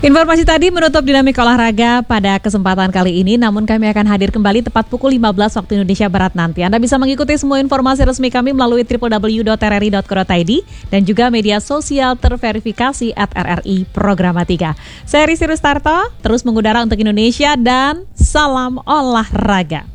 Informasi tadi menutup dinamik olahraga pada kesempatan kali ini, namun kami akan hadir kembali tepat pukul 15 waktu Indonesia Barat nanti. Anda bisa mengikuti semua informasi resmi kami melalui www.rri.co.id dan juga media sosial terverifikasi @RRI Programatika. Saya Risi Rustarto, terus mengudara untuk Indonesia dan salam olahraga.